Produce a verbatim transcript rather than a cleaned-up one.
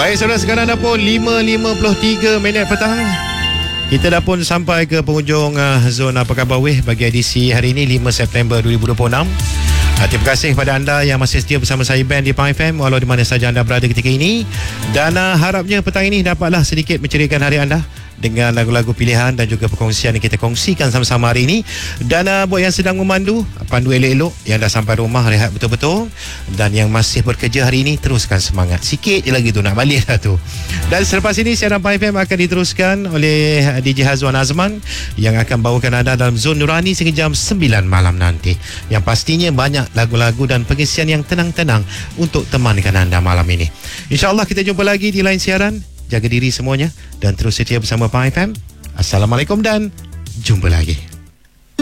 Baik saudara, sekarang dah pun lima lima puluh tiga minit petang. Kita dah pun sampai ke penghujung uh, zon Apa Khabar Weh bagi edisi hari ini lima September dua ribu dua puluh enam. Uh, terima kasih kepada anda yang masih setia bersama saya Ben di Pang F M walau di mana saja anda berada ketika ini. Dan uh, harapnya petang ini dapatlah sedikit menceriakan hari anda dengan lagu-lagu pilihan dan juga perkongsian yang kita kongsikan sama-sama hari ini. Dan uh, buat yang sedang memandu, pandu elok-elok, yang dah sampai rumah rehat betul-betul, dan yang masih bekerja hari ini, teruskan semangat. Sikit je lagi tu nak balik dah tu. Dan selepas ini siaran Pang F M akan diteruskan oleh D J Hazwan Azman yang akan bawakan anda dalam Zon Nurani sehingga jam sembilan malam nanti. Yang pastinya banyak lagu-lagu dan pengisian yang tenang-tenang untuk temankan anda malam ini. InsyaAllah kita jumpa lagi di lain siaran. Jaga diri semuanya dan terus setia bersama Pang F M. Assalamualaikum dan jumpa lagi.